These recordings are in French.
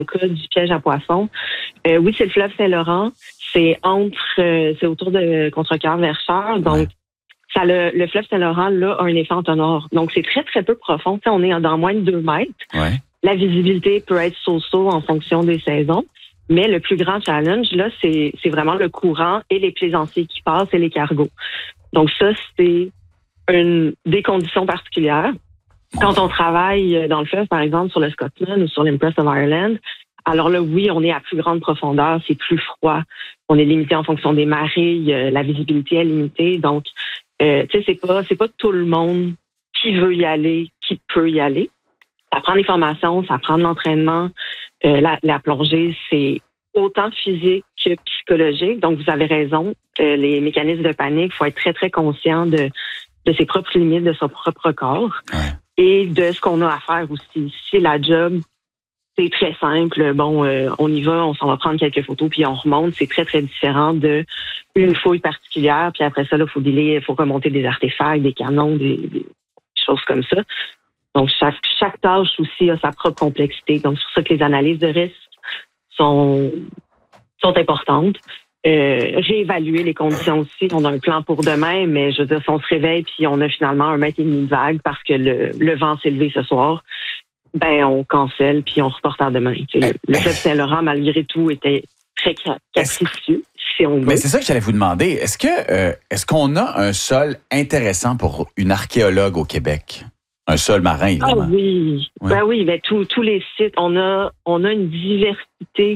cas du piège à poissons, oui, c'est le fleuve Saint-Laurent. C'est autour de Contrecoeur-Verchères. Donc, le fleuve Saint-Laurent, là, a un effet entonnoir. Donc, c'est très, très peu profond. T'sais, on est dans moins de 2 mètres. Ouais. La visibilité peut être so-so en fonction des saisons. Mais le plus grand challenge, là, c'est vraiment le courant et les plaisanciers qui passent et les cargos. Donc, ça, c'est des conditions particulières. Quand on travaille dans le fleuve, par exemple, sur le Scotsman ou sur l'Empress of Ireland, alors là, oui, on est à plus grande profondeur, c'est plus froid. On est limité en fonction des marées, la visibilité est limitée. Donc, tu sais, c'est pas tout le monde qui veut y aller, qui peut y aller. Ça prend des formations, ça prend de l'entraînement. La plongée, c'est autant physique que psychologique. Donc, vous avez raison. Les mécanismes de panique, il faut être très, très conscient de ses propres limites, de son propre corps et de ce qu'on a à faire aussi. Si la job, c'est très simple, bon, on y va, on s'en va prendre quelques photos, puis on remonte, c'est très, très différent de une fouille particulière, puis après ça, là, il faut remonter des artefacts, des canons, des choses comme ça. Donc, chaque tâche aussi a sa propre complexité. Donc, c'est pour ça que les analyses de risque sont importantes. Réévaluer les conditions aussi. On a un plan pour demain, mais je veux dire, si on se réveille puis on a finalement 1,5 mètre de vague parce que le vent s'est levé ce soir, ben on cancelle puis on reporte à demain. Le fleuve Saint-Laurent, malgré tout, était très capricieux, si on veut. Mais c'est ça que j'allais vous demander. Est-ce qu'on a un sol intéressant pour une archéologue au Québec? Un sol marin, évidemment. Ah oui. Ouais. Ben oui, tous les sites, on a une diversité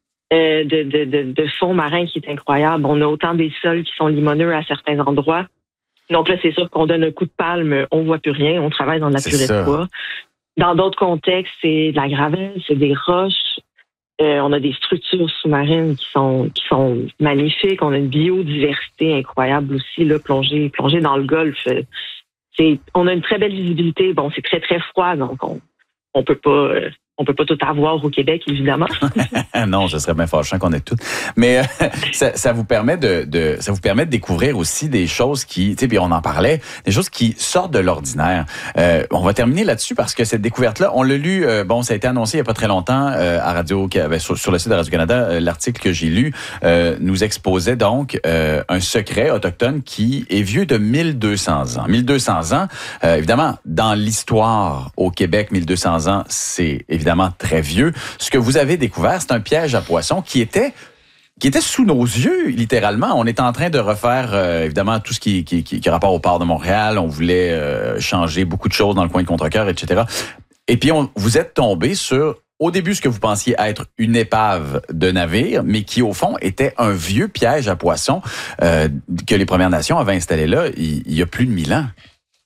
de fonds marins qui est incroyable. On a autant des sols qui sont limoneux à certains endroits. Donc là, c'est sûr qu'on donne un coup de palme, on voit plus rien, on travaille dans de la purée de bois. Dans d'autres contextes, c'est de la gravelle, c'est des roches. On a des structures sous-marines qui sont magnifiques. On a une biodiversité incroyable aussi. Là, plonger dans le golfe, on a une très belle visibilité. Bon, c'est très, très froid, donc on peut pas tout avoir au Québec, évidemment. Non, je serais bien fâchant qu'on ait tout. Mais ça vous permet de découvrir aussi des choses qui, tu sais, puis on en parlait, des choses qui sortent de l'ordinaire. On va terminer là-dessus parce que cette découverte-là, on l'a lu, ça a été annoncé il y a pas très longtemps à Radio, sur le site de Radio-Canada, l'article que j'ai lu nous exposait donc un secret autochtone qui est vieux de 1200 ans. 1200 ans, évidemment, dans l'histoire au Québec, 1200 ans, c'est évidemment très vieux. Ce que vous avez découvert, c'est un piège à poissons qui était sous nos yeux, littéralement. On est en train de refaire, évidemment, tout ce qui a rapport au port de Montréal. On voulait changer beaucoup de choses dans le coin de Contrecoeur, etc. Et puis, vous êtes tombé sur, au début, ce que vous pensiez être une épave de navire, mais qui, au fond, était un vieux piège à poissons que les Premières Nations avaient installé là il y a plus de 1000 ans.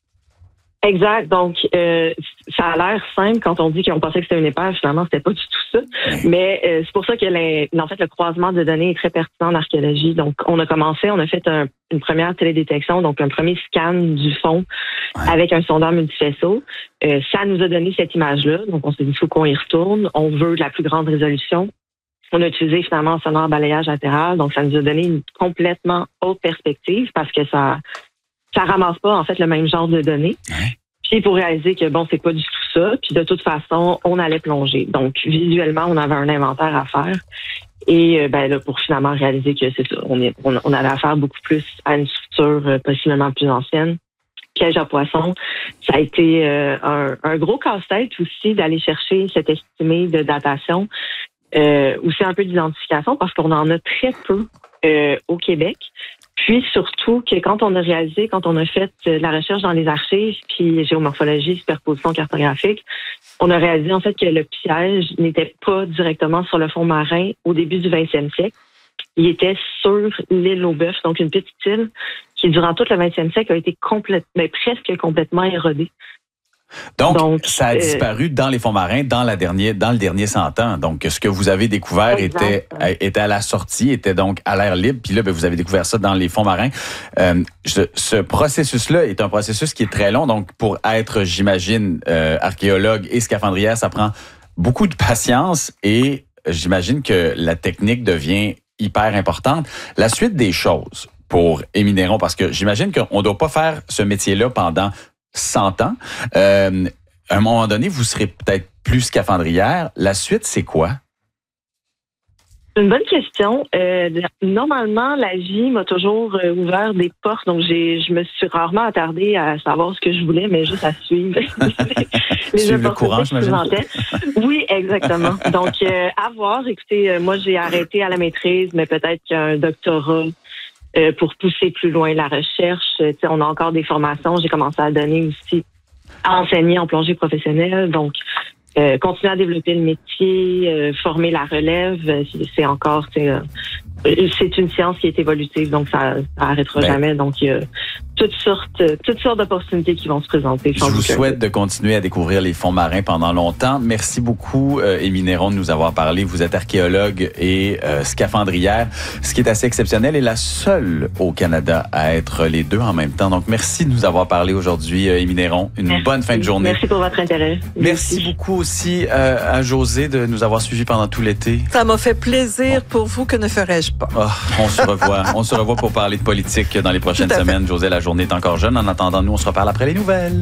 Exact. Donc, ça a l'air simple quand on dit qu'on pensait que c'était une épave. Finalement, c'était pas du tout ça. Mais c'est pour ça que le croisement de données est très pertinent en archéologie. Donc, on a fait une première télédétection, donc un premier scan du fond avec un sondeur multifaisceau. Ça nous a donné cette image-là. Donc, on s'est dit, il faut qu'on y retourne. On veut de la plus grande résolution. On a utilisé finalement un sonore balayage latéral. Donc, ça nous a donné une complètement autre perspective parce que ça ramasse pas, en fait, le même genre de données. Puis pour réaliser que, c'est pas du tout ça. Puis de toute façon, on allait plonger. Donc, visuellement, on avait un inventaire à faire. Et là, pour finalement réaliser que c'est ça, on avait affaire beaucoup plus à une structure possiblement plus ancienne. Piège à poissons. Ça a été un gros casse-tête aussi d'aller chercher cet estimé de datation. Aussi un peu d'identification parce qu'on en a très peu au Québec. Puis surtout que quand on a fait la recherche dans les archives, puis géomorphologie, superposition cartographique, on a réalisé en fait que le piège n'était pas directement sur le fond marin au début du 20e siècle. Il était sur l'île aux Bœufs, donc une petite île qui, durant tout le 20e siècle, a été presque complètement érodée. Donc, ça a disparu dans les fonds marins dans le dernier 100 ans. Donc, ce que vous avez découvert était à la sortie, était donc à l'air libre. Puis là, vous avez découvert ça dans les fonds marins. Ce processus-là est un processus qui est très long. Donc, pour être, j'imagine, archéologue et scaphandrière, ça prend beaucoup de patience et j'imagine que la technique devient hyper importante. La suite des choses pour Émile Néron, parce que j'imagine qu'on ne doit pas faire ce métier-là pendant 100 ans. À un moment donné, vous serez peut-être plus scaphandrière. La suite, c'est quoi? C'est une bonne question. Normalement, la vie m'a toujours ouvert des portes, donc je me suis rarement attardée à savoir ce que je voulais, mais juste à suivre les suivre le courant, opportunités qui se présentaient. Oui, exactement. Donc, à voir. Écoutez, moi, j'ai arrêté à la maîtrise, mais peut-être qu'un doctorat pour pousser plus loin la recherche. On a encore des formations. J'ai commencé à donner aussi, à enseigner en plongée professionnelle. Donc, continuer à développer le métier, former la relève, c'est encore, c'est une science qui est évolutive, donc ça arrêtera jamais. Donc, il y a toutes sortes d'opportunités qui vont se présenter. Je vous souhaite de continuer à découvrir les fonds marins pendant longtemps. Merci beaucoup, Émilie Néron, de nous avoir parlé. Vous êtes archéologue et scaphandrière, ce qui est assez exceptionnel et la seule au Canada à être les deux en même temps. Donc, merci de nous avoir parlé aujourd'hui, Émilie Néron. Bonne fin de journée. Merci pour votre intérêt. Merci beaucoup aussi à Josée de nous avoir suivis pendant tout l'été. Ça m'a fait plaisir pour vous, que ne ferais-je pas? Oh, on se revoit pour parler de politique dans les prochaines semaines. Josée, la journée est encore jeune. En attendant, nous, on se reparle après les nouvelles.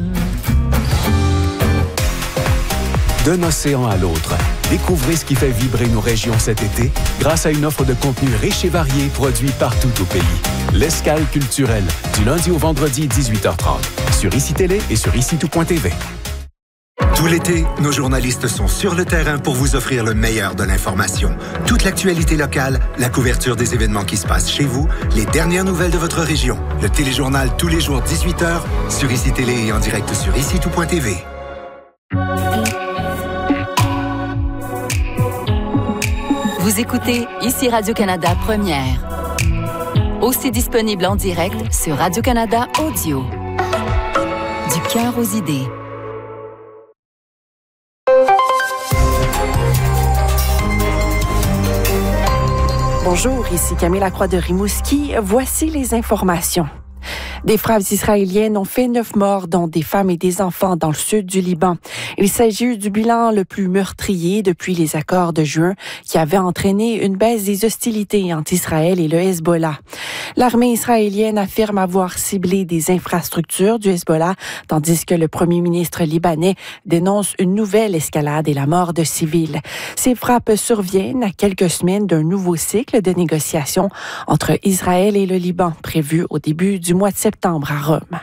D'un océan à l'autre, découvrez ce qui fait vibrer nos régions cet été grâce à une offre de contenu riche et varié produit partout au pays. L'Escale culturelle, du lundi au vendredi, 18h30, sur ICI Télé et sur ICI-tout.tv. Tout l'été, nos journalistes sont sur le terrain pour vous offrir le meilleur de l'information. Toute l'actualité locale, la couverture des événements qui se passent chez vous, les dernières nouvelles de votre région. Le téléjournal tous les jours 18h sur ICI Télé et en direct sur ICI-tout.tv. Vous écoutez ICI Radio-Canada Première. Aussi disponible en direct sur Radio-Canada Audio. Du cœur aux idées. Bonjour, ici Camille Lacroix de Rimouski. Voici les informations. Des frappes israéliennes ont fait 9 morts, dont des femmes et des enfants dans le sud du Liban. Il s'agit du bilan le plus meurtrier depuis les accords de juin qui avaient entraîné une baisse des hostilités entre Israël et le Hezbollah. L'armée israélienne affirme avoir ciblé des infrastructures du Hezbollah, tandis que le premier ministre libanais dénonce une nouvelle escalade et la mort de civils. Ces frappes surviennent à quelques semaines d'un nouveau cycle de négociations entre Israël et le Liban, prévu au début du mois de septembre à Rome.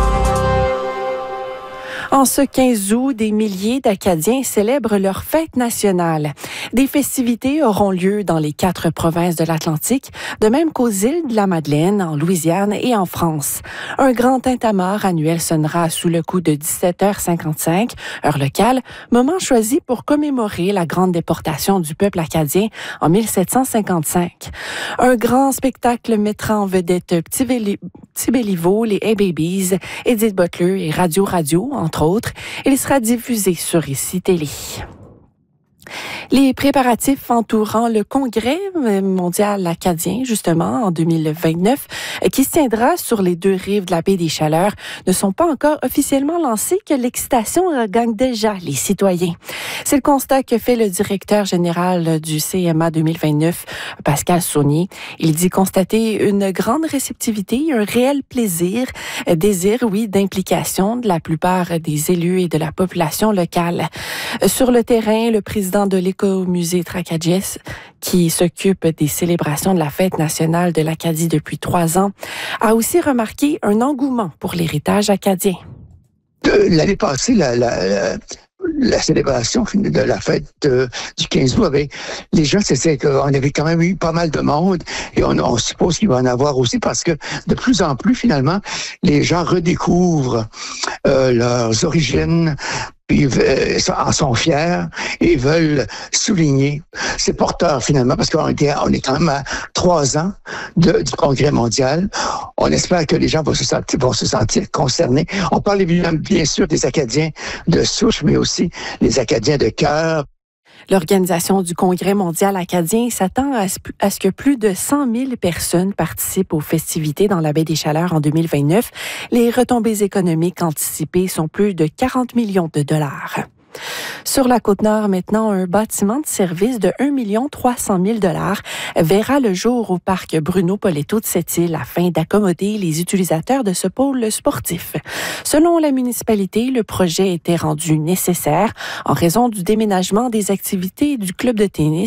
En ce 15 août, des milliers d'Acadiens célèbrent leur fête nationale. Des festivités auront lieu dans les 4 provinces de l'Atlantique, de même qu'aux îles de la Madeleine, en Louisiane et en France. Un grand tintamarre annuel sonnera sous le coup de 17h55, heure locale, moment choisi pour commémorer la grande déportation du peuple acadien en 1755. Un grand spectacle mettra en vedette Petit Béliveau, les A-Babies, Edith Butler et Radio, entre autres. Il sera diffusé sur ICI Télé. Les préparatifs entourant le Congrès mondial acadien, justement, en 2029, qui se tiendra sur les 2 rives de la baie des Chaleurs, ne sont pas encore officiellement lancés, que l'excitation gagne déjà les citoyens. C'est le constat que fait le directeur général du CMA 2029, Pascal Saunier. Il dit constater une grande réceptivité, un réel désir, d'implication de la plupart des élus et de la population locale. Sur le terrain, le président de l'Écomusée Tracadie, qui s'occupe des célébrations de la fête nationale de l'Acadie depuis 3 ans, a aussi remarqué un engouement pour l'héritage acadien. L'année passée, la célébration de la fête du 15 août les gens, on avait quand même eu pas mal de monde et on suppose qu'il va en avoir aussi parce que de plus en plus, finalement, les gens redécouvrent leurs origines, puis en sont fiers et veulent souligner. C'est porteur, finalement, parce qu'on est quand même à 3 ans du Congrès mondial. On espère que les gens vont se sentir concernés. On parle évidemment, bien sûr, des Acadiens de souche, mais aussi les Acadiens de cœur. L'organisation du Congrès mondial acadien s'attend à ce que plus de 100 000 personnes participent aux festivités dans la baie des Chaleurs en 2029. Les retombées économiques anticipées sont plus de 40 millions de dollars. Sur la Côte-Nord, maintenant, un bâtiment de service de 1 300 000 $ verra le jour au parc Bruno Poletto de Sept-Îles afin d'accommoder les utilisateurs de ce pôle sportif. Selon la municipalité, le projet était rendu nécessaire en raison du déménagement des activités du club de tennis